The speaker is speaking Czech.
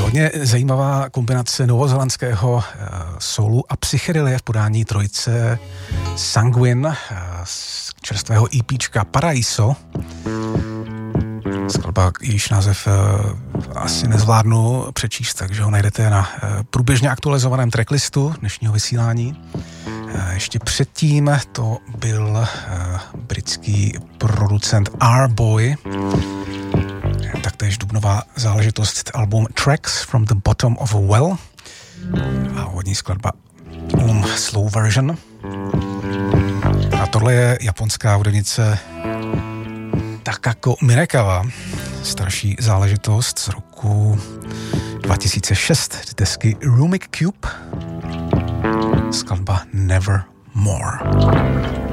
Hodně zajímavá kombinace novozelandského soulu a psychedelie v podání trojice Sanguine z čerstvého EPčka Paraiso. Skladba, jejíž název asi nezvládnu přečíst, takže ho najdete na průběžně aktualizovaném tracklistu dnešního vysílání. Ještě předtím to byl britský producent R-Boy, taktéž dubnová záležitost, album Tracks from the Bottom of a Well a hodní skladba Slow Version. A tohle je japonská hudebnice Takako Minekawa, starší záležitost z roku 2006, z desky Rumic Cube, skladba Nevermore.